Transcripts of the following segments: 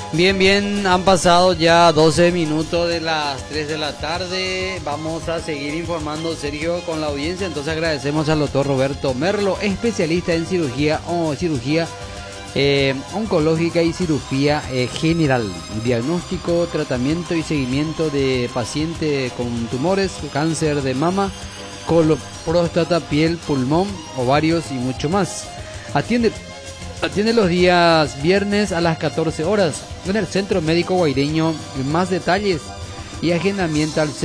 Bien, han pasado ya 12 minutos de las 3 de la tarde. Vamos a seguir informando, Sergio, con la audiencia. Entonces agradecemos al doctor Roberto Merlo, especialista en cirugía oncológica y cirugía general, diagnóstico, tratamiento y seguimiento de pacientes con tumores, cáncer de mama, colon, próstata, piel, pulmón, ovarios y mucho más. Atiende los días viernes a las 14 horas en el Centro Médico Guaireño. Más detalles y agendamiento al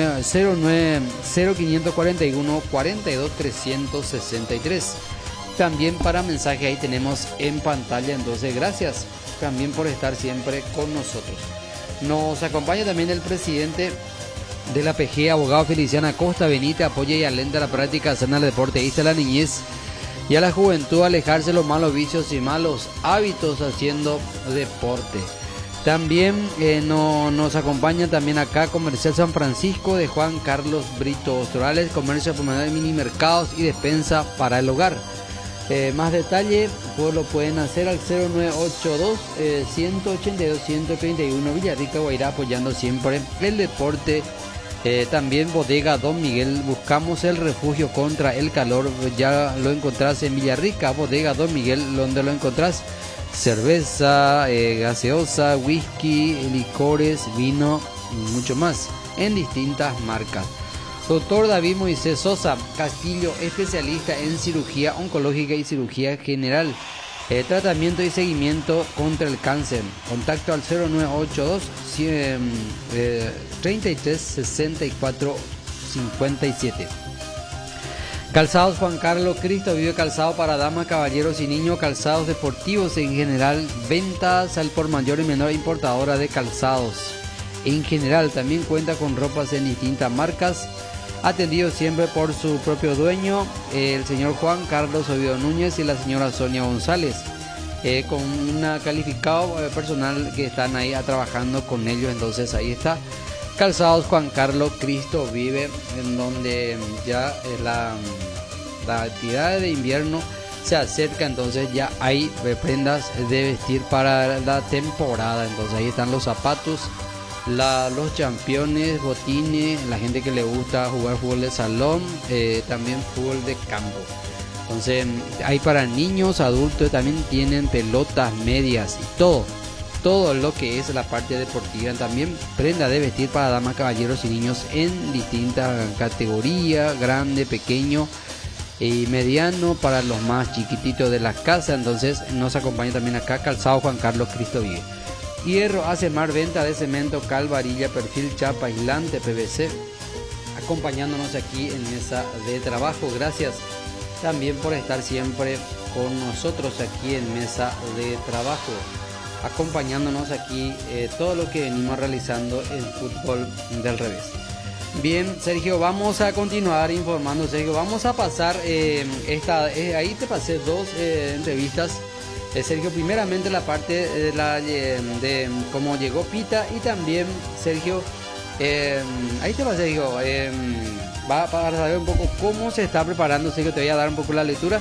0541 42 363. También para mensaje ahí tenemos en pantalla. Entonces gracias también por estar siempre con nosotros. Nos acompaña también el presidente de la PG, abogado Feliciano Acosta Benítez. Apoya y alenta la práctica sana del deporte y a la niñez y a la juventud a alejarse de los malos vicios y malos hábitos haciendo deporte. También nos acompaña también acá Comercial San Francisco de Juan Carlos Brito Ostrales, comercio de mini mercados y despensa para el hogar. Más detalle pues lo pueden hacer al 0982 182 131 Villarrica Guairá, apoyando siempre el deporte. También Bodega Don Miguel, buscamos el refugio contra el calor. Ya lo encontrás en Villarrica, Bodega Don Miguel, donde lo encontrás cerveza, gaseosa, whisky, licores, vino y mucho más en distintas marcas. Doctor David Moisés Sosa Castillo, especialista en cirugía oncológica y cirugía general, tratamiento y seguimiento contra el cáncer. Contacto al 0982 33 64 57. Calzados Juan Carlos Cristo Vive, calzado para damas, caballeros y niños, calzados deportivos en general, ventas al por mayor y menor, importadora de calzados en general. También cuenta con ropas en distintas marcas, atendido siempre por su propio dueño, el señor Juan Carlos Oviedo Núñez y la señora Sonia González, con una calificado personal que están ahí trabajando con ellos. Entonces ahí está Calzados Juan Carlos Cristo Vive, en donde ya la actividad de invierno se acerca. Entonces ya hay prendas de vestir para la temporada. Entonces ahí están los zapatos, los championes, botines, la gente que le gusta jugar fútbol de salón, también fútbol de campo. Entonces hay para niños, adultos, también tienen pelotas, medias y todo lo que es la parte deportiva. También prenda de vestir para damas, caballeros y niños en distintas categorías, grande, pequeño y mediano, para los más chiquititos de la casa. Entonces nos acompaña también acá Calzado Juan Carlos Cristo Vive. Hierro Acemar, venta de cemento, cal, varilla, perfil, chapa, aislante, PVC, acompañándonos aquí en mesa de trabajo. Gracias también por estar siempre con nosotros aquí en mesa de trabajo, acompañándonos aquí todo lo que venimos realizando en Fútbol del Revés. Bien, Sergio, vamos a continuar informando. Sergio, vamos a pasar ahí te pasé dos entrevistas. Sergio, primeramente la parte de cómo llegó Pita, y también Sergio, ahí te va, Sergio, va para saber un poco cómo se está preparando. Sergio, te voy a dar un poco la lectura.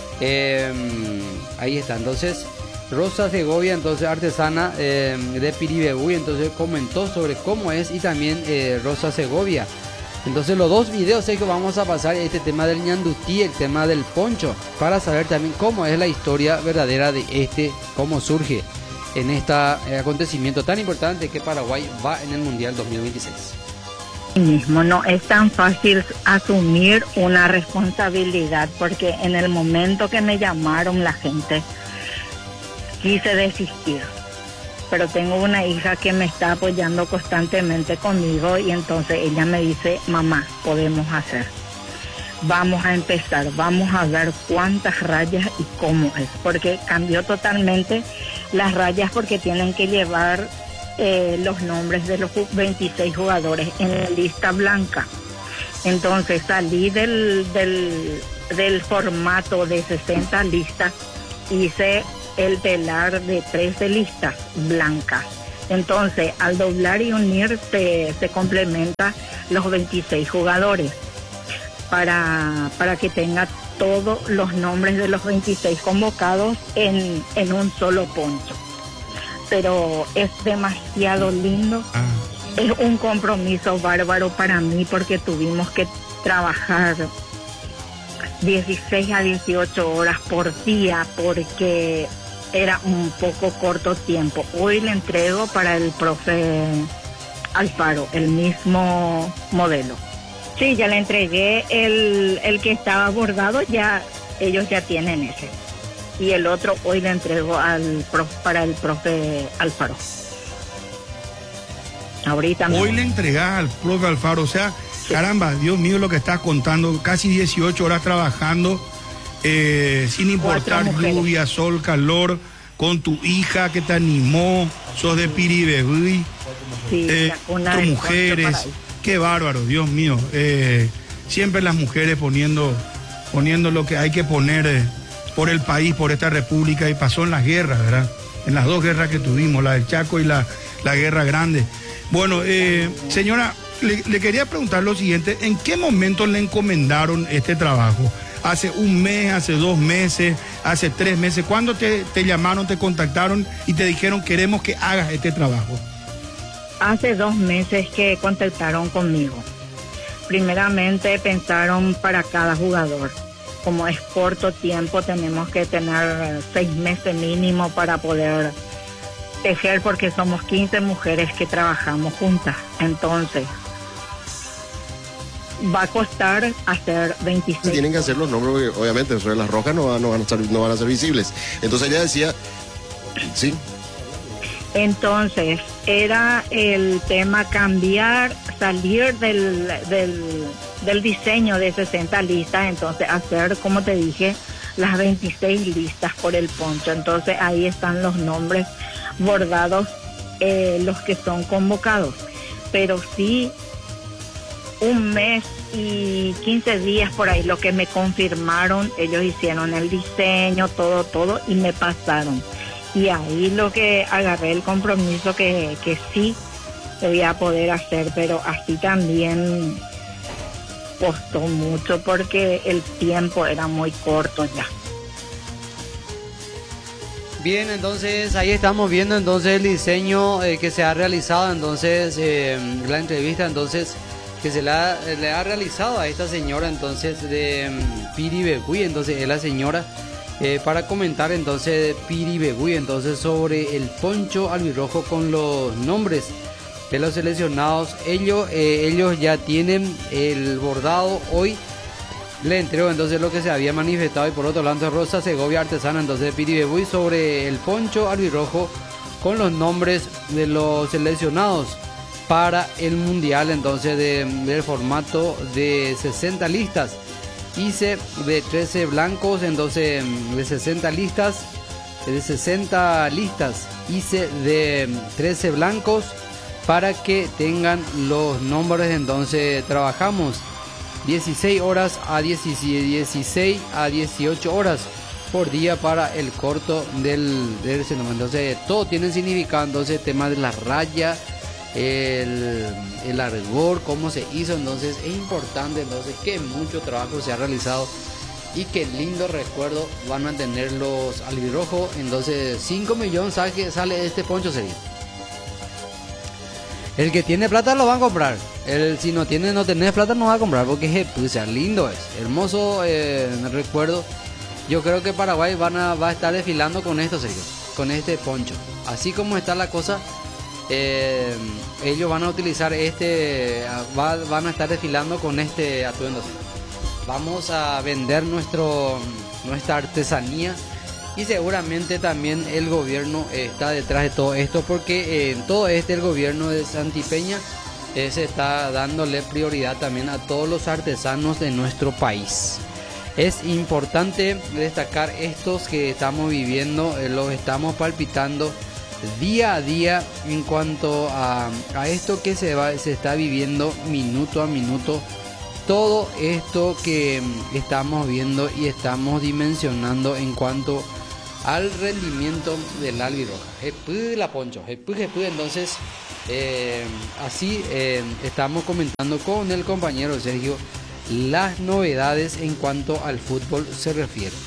Ahí está, entonces Rosa Segovia, entonces artesana de Piribebuy, entonces comentó sobre cómo es, y también Rosa Segovia. Entonces los dos videos, Sergio, vamos a pasar este tema del ñandutí, el tema del poncho, para saber también cómo es la historia verdadera de cómo surge en este acontecimiento tan importante que Paraguay va en el Mundial 2026. Mismo no es tan fácil asumir una responsabilidad, porque en el momento que me llamaron la gente quise desistir, pero tengo una hija que me está apoyando constantemente conmigo, y entonces ella me dice: mamá, podemos hacer, vamos a empezar, vamos a ver cuántas rayas y cómo es, porque cambió totalmente las rayas, porque tienen que llevar los nombres de los 26 jugadores en la lista blanca. Entonces salí del formato de 60 listas, hice el telar de 13 listas blancas. Entonces al doblar y unir se complementa los 26 jugadores para que tenga todos los nombres de los 26 convocados en un solo poncho. pero es demasiado lindo. Es un compromiso bárbaro para mí porque tuvimos que trabajar 16 a 18 horas por día porque era un poco corto tiempo. Hoy le entrego para el profe Alfaro el mismo modelo. Sí, ya le entregué el que estaba bordado, ya ellos ya tienen ese. Y el otro hoy le entrego para el profe Alfaro. Ahorita hoy le entregás al profe Alfaro, o sea, sí. Caramba, Dios mío, lo que estás contando, casi 18 horas trabajando, sin importar lluvia, sol, calor, con tu hija que te animó, sos de Piribebuy, sí, tus mujeres, qué bárbaro, Dios mío, siempre las mujeres poniendo lo que hay que poner por el país, por esta república, y pasó en las guerras, ¿verdad? En las dos guerras que tuvimos, la del Chaco y la Guerra Grande. Bueno, señora, le quería preguntar lo siguiente, ¿en qué momento le encomendaron este trabajo? ¿Hace un mes, hace 2 meses, hace 3 meses? ¿Cuándo te llamaron, te contactaron y te dijeron queremos que hagas este trabajo? Hace 2 meses que contactaron conmigo. Primeramente pensaron para cada jugador. Como es corto tiempo, tenemos que tener 6 meses mínimo para poder tejer, porque somos 15 mujeres que trabajamos juntas. Entonces, va a costar hacer 26. Tienen que hacer los nombres, porque obviamente sobre las rocas no van a ser visibles. Entonces ella decía, sí. Entonces, era el tema cambiar, salir del diseño de 60 listas, entonces hacer, como te dije, las 26 listas por el poncho. Entonces ahí están los nombres bordados, los que son convocados. Pero sí, un mes y 15 días por ahí, lo que me confirmaron, ellos hicieron el diseño, todo, y me pasaron. Y ahí lo que agarré el compromiso que sí voy a poder hacer, pero así también costó mucho porque el tiempo era muy corto ya. Bien, entonces ahí estamos viendo entonces el diseño que se ha realizado, entonces la entrevista entonces que le ha realizado a esta señora entonces de Piribebuy, entonces es la señora para comentar entonces de Piribebuy, entonces sobre el poncho albirrojo con los nombres de los seleccionados. Ellos ya tienen el bordado. Hoy le entrego entonces lo que se había manifestado. Y por otro lado, Rosa Segovia, artesana entonces de Piribebuy, sobre el poncho albirrojo con los nombres de los seleccionados para el mundial entonces del formato de 60 listas. Hice de 13 blancos, entonces de 60 listas, hice de 13 blancos para que tengan los nombres. Entonces trabajamos 16 horas a 16 a 18 horas por día para el corto del cinema. Entonces todo tiene significado, entonces tema de la raya, el arbor, cómo se hizo, entonces es importante, entonces que mucho trabajo se ha realizado y qué lindo recuerdo van a tener los albirrojos. Entonces 5 millones sale este poncho sería. El que tiene plata lo va a comprar. Si no tenés plata no va a comprar, porque pues, lindo es, hermoso recuerdo. Yo creo que Paraguay va a estar desfilando con esto, Sergio, con este poncho. Así como está la cosa, ellos van a utilizar van a estar desfilando con este atuendo. Vamos a vender nuestra artesanía. Y seguramente también el gobierno está detrás de todo esto, porque en todo el gobierno de Santipeña se está dándole prioridad también a todos los artesanos de nuestro país. Es importante destacar estos que estamos viviendo, los estamos palpitando día a día en cuanto a esto que se está viviendo minuto a minuto. Todo esto que estamos viendo y estamos dimensionando en cuanto al rendimiento del albirroja. La poncho, entonces así estamos comentando con el compañero Sergio las novedades en cuanto al fútbol se refiere.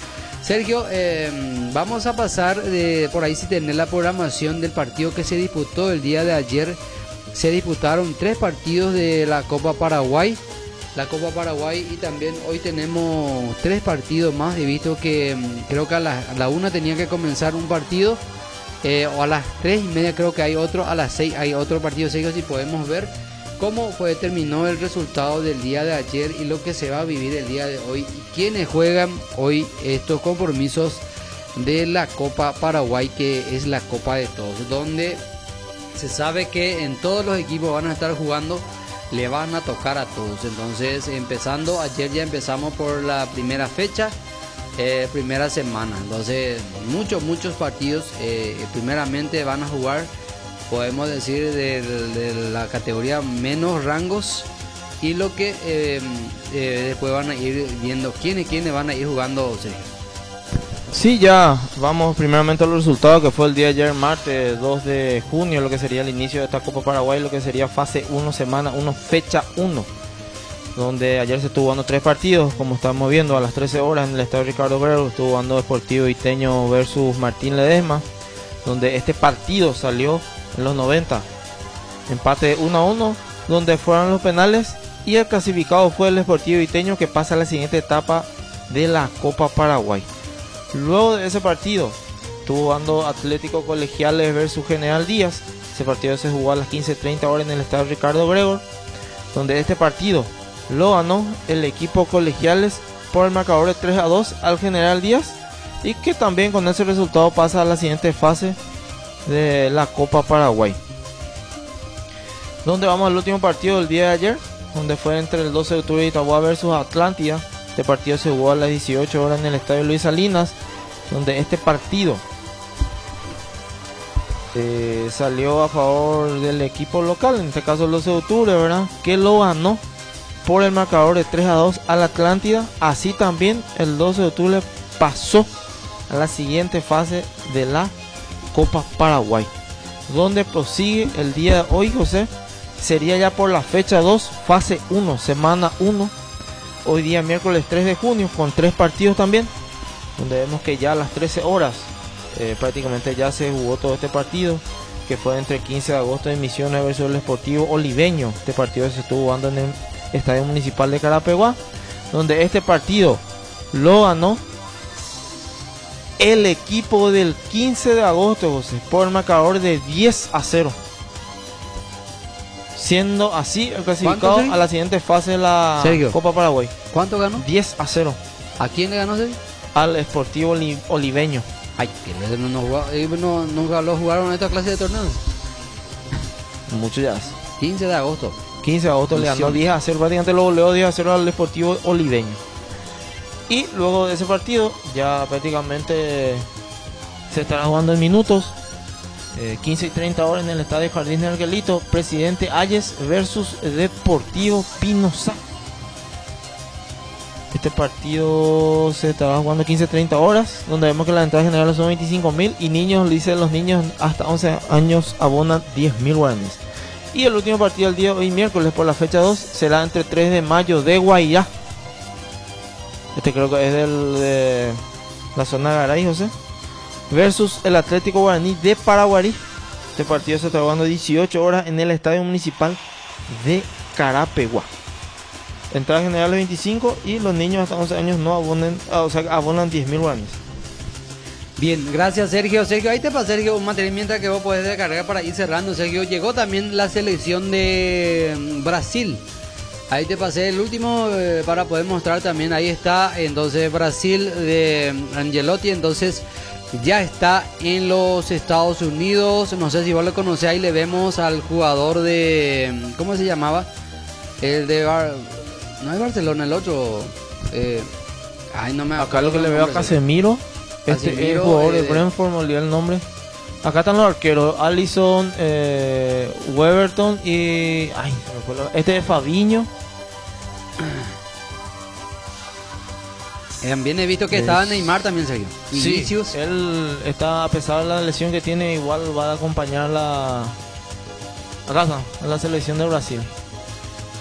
Sergio, vamos a pasar por ahí si tenés la programación del partido que se disputó el día de ayer. Se disputaron 3 partidos de la Copa Paraguay. Y también hoy tenemos 3 partidos más. He visto que creo que a la 1 tenía que comenzar un partido. O a las 3:30 creo que hay otro. A las 6 hay otro partido. Sergio, si podemos ver cómo terminó el resultado del día de ayer y lo que se va a vivir el día de hoy y quiénes juegan hoy estos compromisos de la Copa Paraguay, que es la Copa de Todos, donde se sabe que en todos los equipos van a estar jugando, le van a tocar a todos. Entonces, ayer ya empezamos por la primera fecha, primera semana. Entonces, muchos partidos primeramente van a jugar, podemos decir, de la categoría menos rangos, y lo que después van a ir viendo quiénes van a ir jugando, Sergio. Sí, ya vamos primeramente a los resultados, que fue el día de ayer, martes 2 de junio, lo que sería el inicio de esta Copa Paraguay, lo que sería fase 1, semana 1, fecha 1, donde ayer se estuvo jugando 3 partidos, como estamos viendo, a las 13 horas en el estadio Ricardo Brero, estuvo jugando Deportivo Iteño versus Martín Ledesma, donde este partido salió en los 90, empate 1-1, donde fueron los penales, y el clasificado fue el Deportivo Iteño, que pasa a la siguiente etapa de la Copa Paraguay. Luego de ese partido estuvo jugando Atlético Colegiales versus General Díaz. Ese partido se jugó a las 15:30 horas en el estadio Ricardo Brego, donde este partido lo ganó el equipo Colegiales por el marcador de 3-2 al General Díaz, y que también con ese resultado pasa a la siguiente fase de la Copa Paraguay, donde vamos al último partido del día de ayer, donde fue entre el 12 de octubre de Itagua versus Atlántida. Este partido se jugó a las 18 horas en el estadio Luis Salinas, donde este partido salió a favor del equipo local, en este caso el 12 de octubre, ¿verdad?, que lo ganó por el marcador de 3-2 al Atlántida. Así también el 12 de octubre pasó a la siguiente fase de la Copa Paraguay, donde prosigue el día de hoy, José. Sería ya por la fecha 2, fase 1, semana 1, hoy día miércoles 3 de junio, con 3 partidos también, donde vemos que ya a las 13 horas prácticamente ya se jugó todo este partido, que fue entre 15 de agosto de Misiones versus el Sportivo Oliveño. Este partido se estuvo jugando en el Estadio Municipal de Carapeguá, donde este partido lo ganó el equipo del 15 de agosto, José, por el marcador de 10-0. Siendo así el clasificado a la siguiente fase de la Sergio, Copa Paraguay. ¿Cuánto ganó? 10-0. ¿A quién le ganó, Sergio? Al Sportivo Oliveño. Ay, que nunca lo jugaron en esta clase de torneos. Mucho ya. 15 de agosto. 15 de agosto le ganó 10-0, prácticamente lo goleó 10-0 al Sportivo Oliveño. Y luego de ese partido ya prácticamente se estará jugando en minutos. 15:30 horas en el estadio Jardín de Arguelito, Presidente Hayes versus Deportivo Pinoza. Este partido se estará jugando 15:30 horas, donde vemos que las entradas generales son 25.000 y niños, dicen los niños hasta 11 años abonan 10.000 guaraníes. Y el último partido del día hoy miércoles por la fecha 2 será entre 3 de mayo de Guairá. Este creo que es de la zona de Garay, José, versus el Atlético Guaraní de Paraguarí. Este partido se está jugando 18 horas en el Estadio Municipal de Carapeguá. Entradas generales 25 y los niños hasta 11 años no abonan, abonan 10.000 guaraníes. Bien, gracias, Sergio. Sergio, ahí te pasa, Sergio, un material mientras que vos podés descargar para ir cerrando. Sergio, llegó también la selección de Brasil. Ahí te pasé el último para poder mostrar también. Ahí está, entonces Brasil de Angelotti, entonces ya está en los Estados Unidos. No sé si vos lo conocés, ahí le vemos al jugador de... ¿Cómo se llamaba? El de... No es Barcelona, el otro... no me acá lo que le veo a Casemiro. Este es el jugador de Brentford, me olvidé el nombre. Acá están los arqueros, Alisson, Weberton y... este es Fabiño. También he visto que estaba Neymar también, Sergio. Sí, él está, a pesar de la lesión que tiene, igual va a acompañar a la selección de Brasil.